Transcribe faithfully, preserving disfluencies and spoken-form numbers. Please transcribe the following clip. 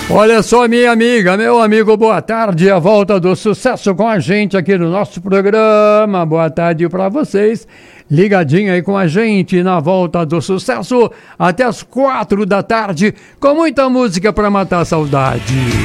Olha só, minha amiga, meu amigo, boa tarde. A volta do sucesso com a gente aqui no nosso programa. Boa tarde para vocês. Ligadinho aí com a gente na volta do sucesso até as quatro da tarde, com muita música para matar a saudade.